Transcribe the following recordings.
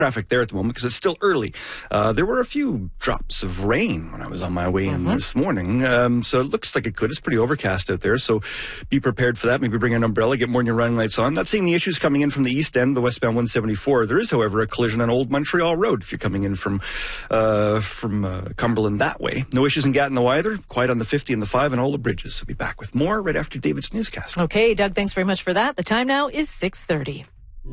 traffic there at the moment because it's still early. There were a few drops of rain when I was on my way in this morning, so it looks like it could. It's pretty overcast out there, so be prepared for that. Maybe bring an umbrella, get more than your running lights on. Not seeing the issues coming in from the east end, the westbound 174. There is, however, a collision on Old Montreal Road if you're coming in from Cumberland that way. No issues in Gatineau either. Quiet on the 50 and the 5 and all the bridges. So be back with more right after David's newscast. Okay, Doug, thanks very much for that. The time now is 6:30.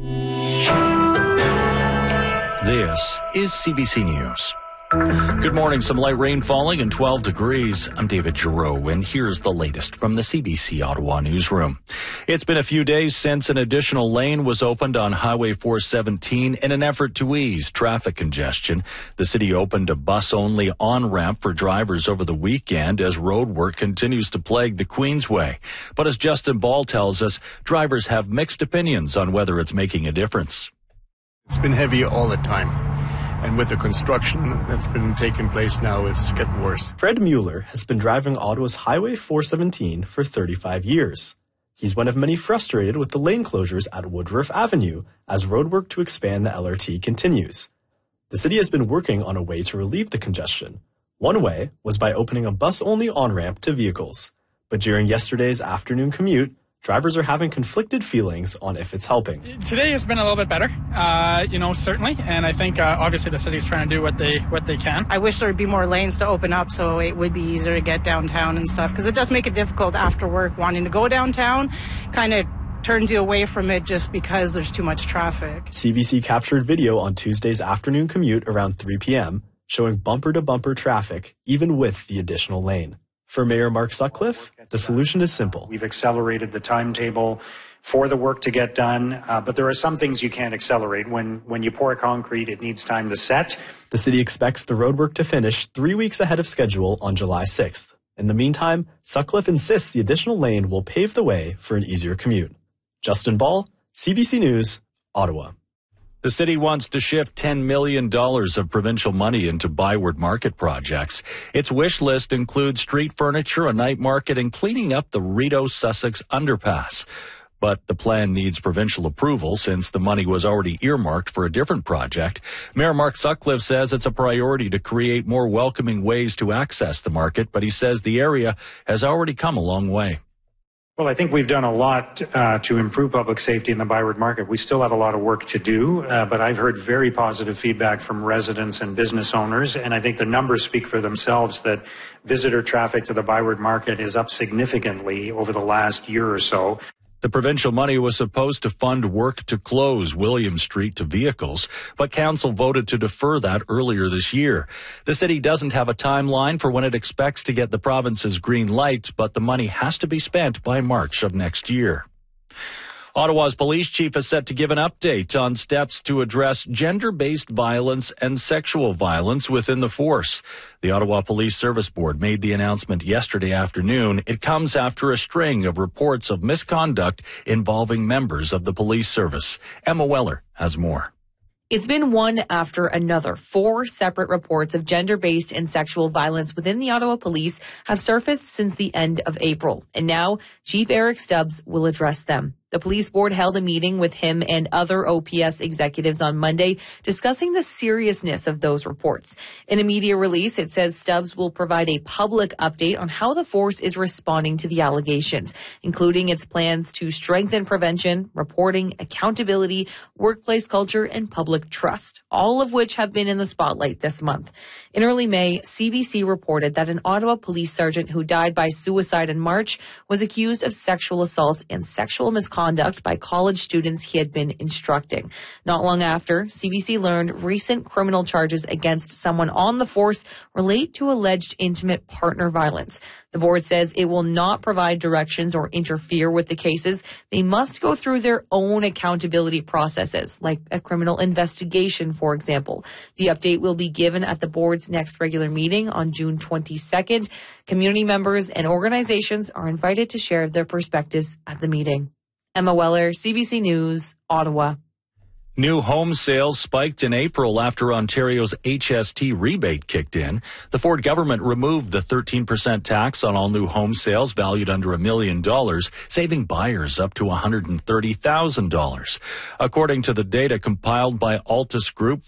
This is CBC News. Good morning. Some light rain falling and 12 degrees. I'm David Giroux, and here's the latest from the CBC Ottawa newsroom. It's been a few days since an additional lane was opened on Highway 417 in an effort to ease traffic congestion. The city opened a bus-only on-ramp for drivers over the weekend as road work continues to plague the Queensway. But as Justin Ball tells us, drivers have mixed opinions on whether it's making a difference. It's been heavy all the time. And with the construction that's been taking place now, it's getting worse. Fred Mueller has been driving Ottawa's Highway 417 for 35 years. He's one of many frustrated with the lane closures at Woodruff Avenue as roadwork to expand the LRT continues. The city has been working on a way to relieve the congestion. One way was by opening a bus-only on-ramp to vehicles. But during yesterday's afternoon commute, drivers are having conflicted feelings on if it's helping. Today has been a little bit better, certainly. And I think, obviously, the city's trying to do what they can. I wish there would be more lanes to open up so it would be easier to get downtown and stuff. Because it does make it difficult after work. Wanting to go downtown kind of turns you away from it just because there's too much traffic. CBC captured video on Tuesday's afternoon commute around 3 p.m. showing bumper-to-bumper traffic, even with the additional lane. For Mayor Mark Sutcliffe, the solution is simple. We've accelerated the timetable for the work to get done, but there are some things you can't accelerate. When you pour concrete, it needs time to set. The city expects the roadwork to finish 3 weeks ahead of schedule on July 6th. In the meantime, Sutcliffe insists the additional lane will pave the way for an easier commute. Justin Ball, CBC News, Ottawa. The city wants to shift $10 million of provincial money into Byward Market projects. Its wish list includes street furniture, a night market, and cleaning up the Rideau Sussex underpass. But the plan needs provincial approval since the money was already earmarked for a different project. Mayor Mark Sutcliffe says it's a priority to create more welcoming ways to access the market, but he says the area has already come a long way. Well, I think we've done a lot to improve public safety in the Byward Market. We still have a lot of work to do, but I've heard very positive feedback from residents and business owners, and I think the numbers speak for themselves that visitor traffic to the Byward Market is up significantly over the last year or so. The provincial money was supposed to fund work to close William Street to vehicles, but council voted to defer that earlier this year. The city doesn't have a timeline for when it expects to get the province's green light, but the money has to be spent by March of next year. Ottawa's police chief is set to give an update on steps to address gender-based violence and sexual violence within the force. The Ottawa Police Service Board made the announcement yesterday afternoon. It comes after a string of reports of misconduct involving members of the police service. Emma Weller has more. It's been one after another. 4 separate reports of gender-based and sexual violence within the Ottawa Police have surfaced since the end of April. And now, Chief Eric Stubbs will address them. The police board held a meeting with him and other OPS executives on Monday discussing the seriousness of those reports. In a media release, it says Stubbs will provide a public update on how the force is responding to the allegations, including its plans to strengthen prevention, reporting, accountability, workplace culture, and public trust, all of which have been in the spotlight this month. In early May, CBC reported that an Ottawa police sergeant who died by suicide in March was accused of sexual assault and sexual misconduct by college students he had been instructing. Not long after, CBC learned recent criminal charges against someone on the force relate to alleged intimate partner violence. The board says it will not provide directions or interfere with the cases. They must go through their own accountability processes, like a criminal investigation, for example. The update will be given at the board's next regular meeting on June 22nd. Community members and organizations are invited to share their perspectives at the meeting. Emma Weller, CBC News, Ottawa. New home sales spiked in April after Ontario's HST rebate kicked in. The Ford government removed the 13% tax on all new home sales valued under $1 million, saving buyers up to $130,000. According to the data compiled by Altus Group,